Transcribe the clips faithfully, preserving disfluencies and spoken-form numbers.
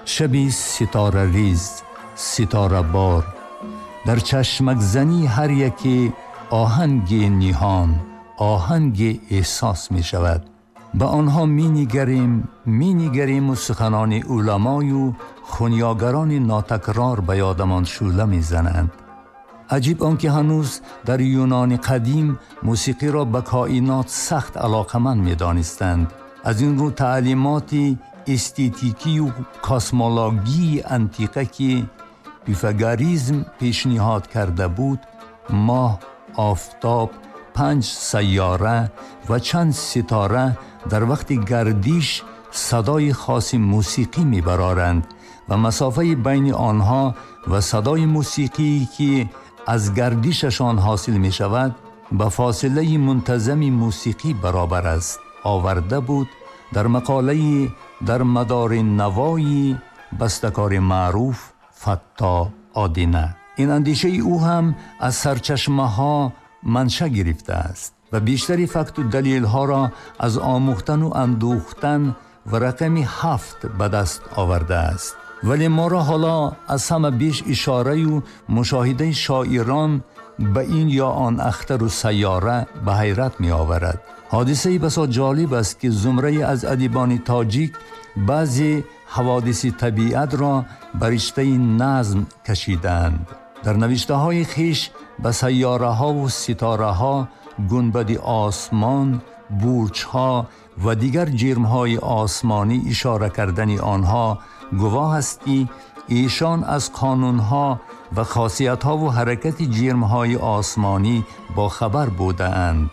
شبی ستاره ریز، ستاره بار، در چشمک زنی هر یکی آهنگ نیهان، آهنگ احساس می شود. به آنها می نگریم، می نگریم و سخنان علمای و خونیاگران ناتکرار به یادمان شعله می زنند. عجیب آنکه هنوز در یونان قدیم موسیقی را به کائنات سخت علاقمند می دانستند. از این رو تعلیمات استیتیکی و کاسمولوژی انتیقه که پیفاگوریسم پیشنهاد کرده بود، ماه، آفتاب، پنج سیاره و چند ستاره در وقت گردش صدای خاص موسیقی می برارند و مسافه بین آنها و صدای موسیقی که از گردششان حاصل می شود به فاصله منتظم موسیقی برابر است آورده بود در مقاله در مدار نوایی بسته‌کار معروف فتا آدینه. این اندیشه او هم از سرچشمه ها منشأ گرفته است و بیشتری فکت و دلیل ها را از آموختن و اندوختن و رقم هفت به دست آورده است. ولی ما را حالا از همه بیش اشاره و مشاهده شاعران به این یا آن اختر و سیاره به حیرت می آورد. حادثه بسا جالب است که زمره از ادیبان تاجیک بعضی حوادث طبیعت را به رشته نظم کشیدند. در نوشته های خیش به سیاره ها و ستاره ها، گنبد آسمان، برج ها و دیگر جرم های آسمانی اشاره کردن آنها گواه است که ایشان از قانون ها و خاصیت ها و حرکت جرم های آسمانی با خبر بوده اند.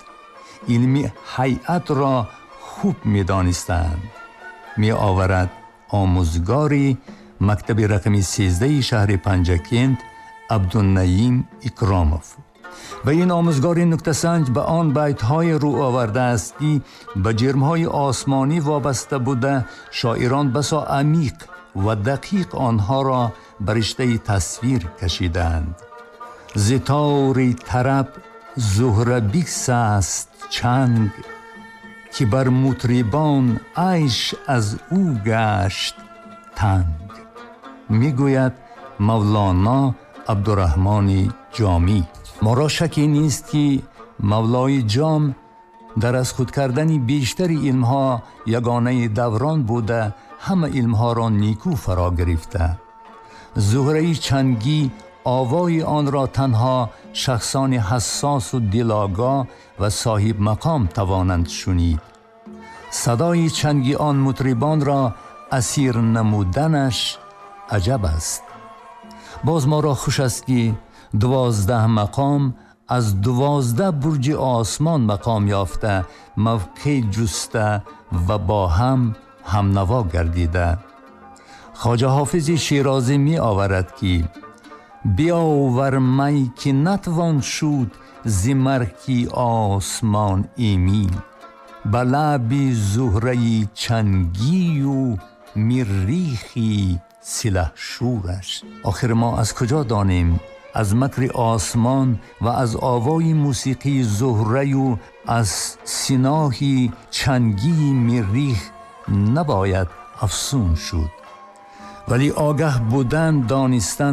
علم هیئت را خوب می دانستند. می آورد آموزگاری مکتب رقم سیزده شهر پنجکند عبدالنعیم اکراموف. و این آموزگاری نکته سنج به آن بیت های رو آورده است که به جرم های آسمانی وابسته بوده شاعران بسا عمیق و دقیق آنها را به رشته تصویر کشیدند. زتار طرب زهره بیکس است چنگ، که بر مطربان عیش از او گشت تنگ. میگوید مولانا عبدالرحمن جامی. ما را شکی نیست که مولای جام در از خود کردن بیشتر علمها یگانه دوران بوده همه علمها را نیکو فرا گرفته. زهره چنگی آوای آن را تنها شخصان حساس و دلاگاه و صاحب مقام توانند شنید. صدای چنگی آن مطربان را اسیر نمودنش عجب است. باز ما را خوش است که دوازده مقام از دوازده برج آسمان مقام یافته، موقع جسته و با هم هم نوا گردیده. خواجه حافظ شیرازی می آورد که بیاور می که نتوان شد ز مرکی آسمان ایمین، به لب زهره چنگی و مریخی سلح شورش. آخر ما از کجا دانیم از مکر آسمان و از آوای موسیقی زهره و از سناهی چنگی مریخ نباید افسون شد؟ ولی آگه بودن دانستن